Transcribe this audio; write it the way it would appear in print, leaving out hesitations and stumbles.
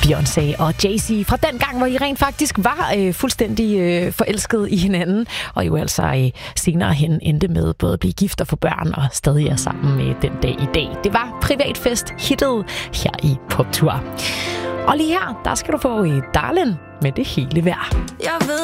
Beyoncé og Jay-Z fra den gang, hvor I rent faktisk var fuldstændig forelskede i hinanden, og jo altså senere hen endte med både at blive gift og få børn og stadig er sammen med den dag i dag. Det var Privatfest hittet her i Poptur. Og lige her, der skal du få Darlin med det hele værd. Jeg ved